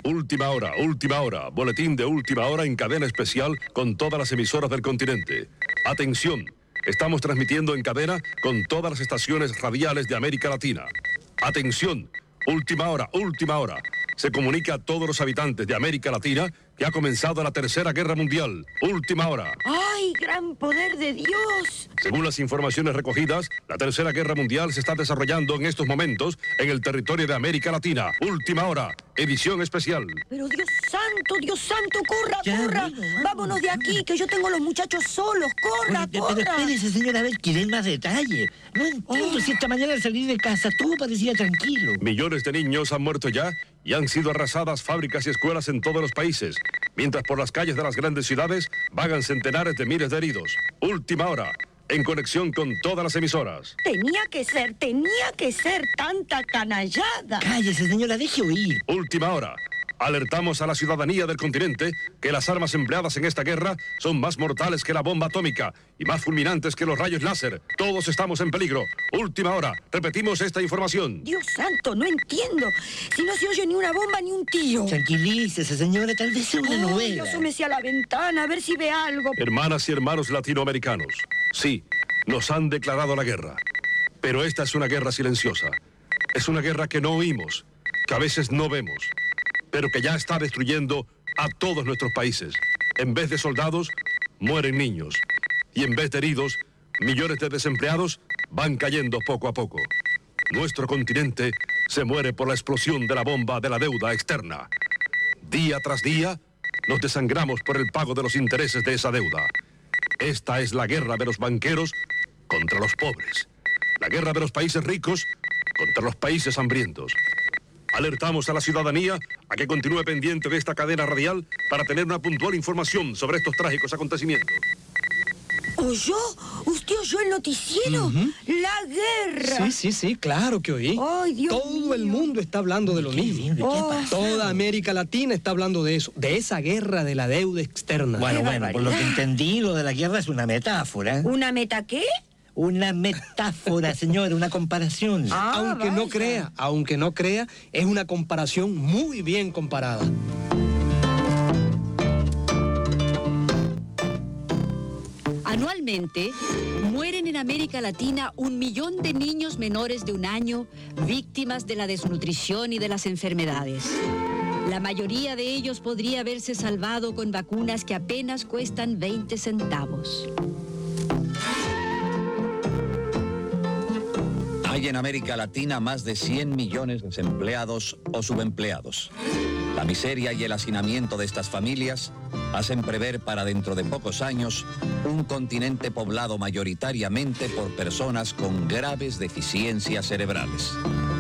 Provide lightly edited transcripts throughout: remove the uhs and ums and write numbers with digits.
Última hora, boletín de última hora en cadena especial con todas las emisoras del continente. Atención, estamos transmitiendo en cadena con todas las estaciones radiales de América Latina. Atención, última hora. Se comunica a todos los habitantes de América Latina que ha comenzado la Tercera Guerra Mundial. Última hora. ¡Ay, gran poder de Dios! Según las informaciones recogidas, la Tercera Guerra Mundial se está desarrollando en estos momentos en el territorio de América Latina. Última hora, edición especial. Pero Dios santo, corra. Vamos. Vámonos de aquí, que yo tengo a los muchachos solos. Corra. Pero espérese, señora, a ver, quieren más detalle. No entiendo si esta mañana al salir de casa todo parecía tranquilo. Millones de niños han muerto ya y han sido arrasadas fábricas y escuelas en todos los países, mientras por las calles de las grandes ciudades vagan centenares de miles de heridos. Última hora, en conexión con todas las emisoras. Tenía que ser tanta canallada. Cállese, señora, deje oír. Última hora. Alertamos a la ciudadanía del continente que las armas empleadas en esta guerra son más mortales que la bomba atómica y más fulminantes que los rayos láser. Todos estamos en peligro. Última hora. Repetimos esta información. Dios santo, no entiendo. Si no se oye ni una bomba ni un tiro. Tranquilícese, señora, tal vez sea una novela. Yo asómese a la ventana a ver si ve algo. Hermanas y hermanos latinoamericanos, sí, nos han declarado la guerra. Pero esta es una guerra silenciosa. Es una guerra que no oímos, que a veces no vemos, pero que ya está destruyendo a todos nuestros países. En vez de soldados, mueren niños. Y en vez de heridos, millones de desempleados van cayendo poco a poco. Nuestro continente se muere por la explosión de la bomba de la deuda externa. Día tras día, nos desangramos por el pago de los intereses de esa deuda. Esta es la guerra de los banqueros contra los pobres. La guerra de los países ricos contra los países hambrientos. Alertamos a la ciudadanía a que continúe pendiente de esta cadena radial para tener una puntual información sobre estos trágicos acontecimientos. ¿Oyó? ¿Usted oyó el noticiero? ¡La guerra! Sí, claro que oí. ¡Ay, Dios Todo mío! el mundo está hablando de lo mismo. ¿Qué pasa? Toda América Latina está hablando de eso, de esa guerra de la deuda externa. Bueno, ¡Qué por lo que barbaridad! entendí, lo de la guerra es una metáfora. ¿Una meta qué? Una metáfora, señora, una comparación. Aunque no crea, es una comparación muy bien comparada. Anualmente, mueren en América Latina 1 millón de niños menores de 1 año víctimas de la desnutrición y de las enfermedades. La mayoría de ellos podría haberse salvado con vacunas que apenas cuestan 20 centavos. Hay en América Latina más de 100 millones de desempleados o subempleados. La miseria y el hacinamiento de estas familias hacen prever para dentro de pocos años un continente poblado mayoritariamente por personas con graves deficiencias cerebrales.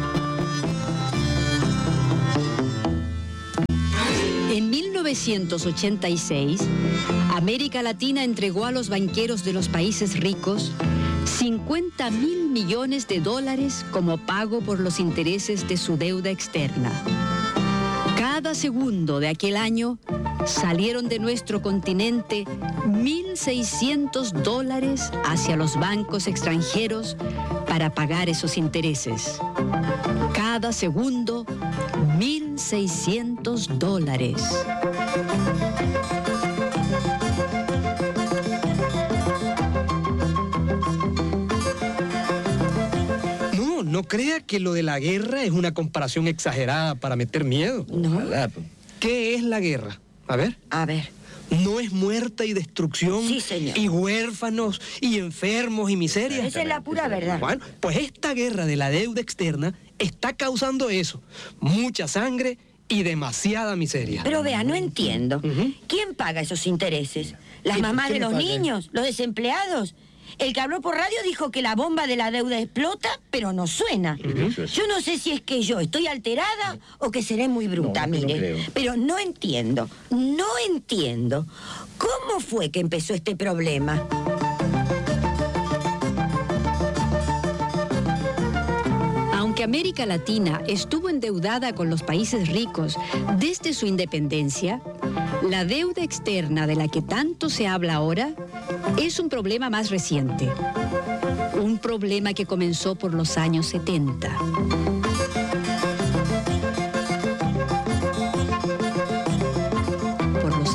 En 1986, América Latina entregó a los banqueros de los países ricos 50.000 millones de dólares como pago por los intereses de su deuda externa. Cada segundo de aquel año salieron de nuestro continente 1.600 dólares hacia los bancos extranjeros para pagar esos intereses. Cada segundo, 1.600 dólares. No crea que lo de la guerra es una comparación exagerada para meter miedo. No. ¿Qué es la guerra? A ver. A ver. ¿No es muerte y destrucción? Sí, señor. Y huérfanos, y enfermos, y miseria. Esa es la pura verdad. Bueno, pues esta guerra de la deuda externa está causando eso. Mucha sangre y demasiada miseria. Pero vea, no entiendo. ¿Quién paga esos intereses? ¿Las mamás de los niños? ¿Los desempleados? El que habló por radio dijo que la bomba de la deuda explota, pero no suena. Yo no sé si es que yo estoy alterada o que seré muy bruta, mire. Pero no entiendo. ¿Cómo fue que empezó este problema? Aunque América Latina estuvo endeudada con los países ricos desde su independencia, la deuda externa de la que tanto se habla ahora es un problema más reciente. Un problema que comenzó por los años 70.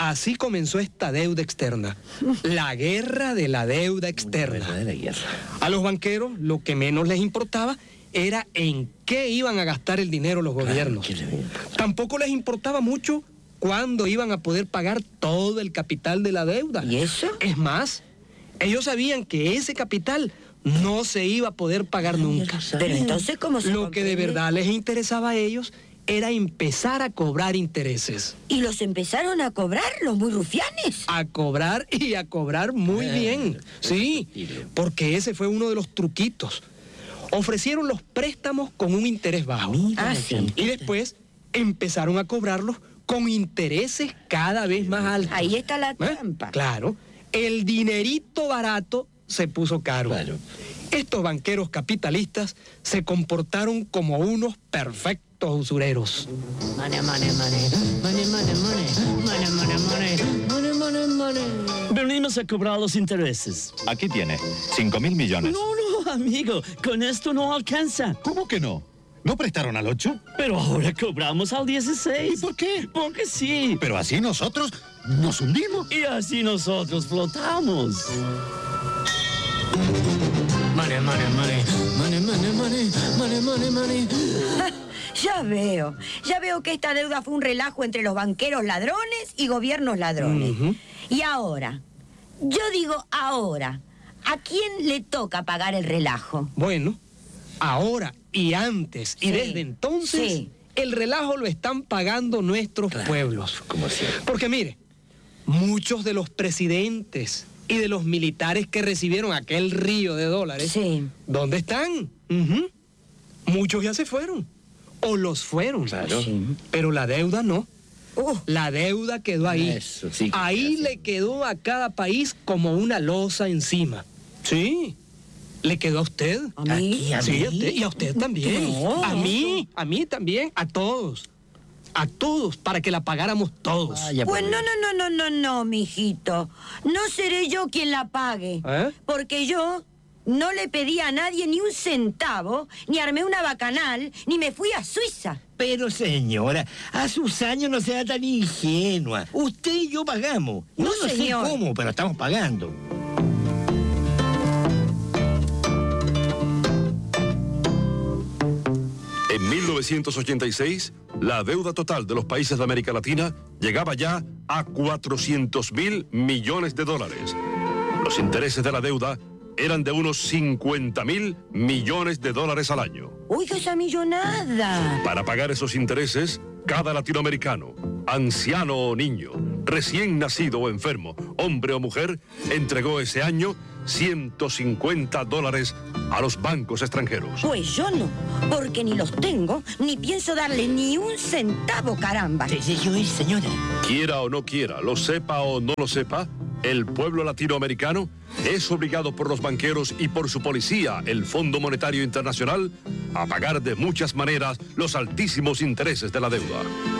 así comenzó esta deuda externa. La guerra de la deuda externa. A los banqueros lo que menos les importaba era en qué iban a gastar el dinero los gobiernos. Tampoco les importaba mucho cuándo iban a poder pagar todo el capital de la deuda. ¿Y eso? Es más, ellos sabían que ese capital no se iba a poder pagar nunca. Pero entonces, ¿cómo se Lo que de verdad les interesaba a ellos era empezar a cobrar intereses. ¿Y los empezaron a cobrar los muy rufianes? A cobrar y a cobrar muy bien. Sí, porque ese fue uno de los truquitos. Ofrecieron los préstamos con un interés bajo. Sí. Y después empezaron a cobrarlos con intereses cada vez más altos. Ahí está la trampa. Claro. El dinerito barato se puso caro. Estos banqueros capitalistas se comportaron como unos perfectos usureros. Venimos a cobrar los intereses. Aquí tiene, 5.000 millones. No, amigo, con esto no alcanza. ¿Cómo que no? ¿No prestaron al 8? Pero ahora cobramos al 16. ¿Y por qué? Porque sí. Pero así nosotros nos hundimos. Y así nosotros flotamos. Money, money, money, money, money, money, money, money, money. Ya veo que esta deuda fue un relajo entre los banqueros ladrones y gobiernos ladrones. Y ahora, yo digo ahora, ¿a quién le toca pagar el relajo? Bueno, ahora y antes y desde entonces, el relajo lo están pagando nuestros pueblos. Como siempre. Porque mire, muchos de los presidentes y de los militares que recibieron aquel río de dólares, ¿dónde están? Muchos ya se fueron. O los fueron. Claro. Pero la deuda no. La deuda quedó ahí. Eso, sí, ahí le quedó a cada país como una losa encima. Sí. ¿Le quedó a usted? ¿A mí? Sí, a usted. Y a usted también. No. A mí también. A todos. A todos, para que la pagáramos todos. Pues no, mijito. No seré yo quien la pague. Porque yo no le pedí a nadie ni un centavo, ni armé una bacanal, ni me fui a Suiza. Pero, señora, a sus años no sea tan ingenua. Usted y yo pagamos. No sé cómo, pero estamos pagando. En 1986, la deuda total de los países de América Latina llegaba ya a 400.000 millones de dólares. Los intereses de la deuda eran de unos 50.000 millones de dólares al año. Oiga, esa millonada. Para pagar esos intereses, cada latinoamericano, anciano o niño, recién nacido o enfermo, hombre o mujer, entregó ese año $150 a los bancos extranjeros. Pues yo no, porque ni los tengo, ni pienso darle ni un centavo, caramba. Señora. Quiera o no quiera, lo sepa o no lo sepa, el pueblo latinoamericano es obligado por los banqueros y por su policía, el Fondo Monetario Internacional, a pagar de muchas maneras los altísimos intereses de la deuda.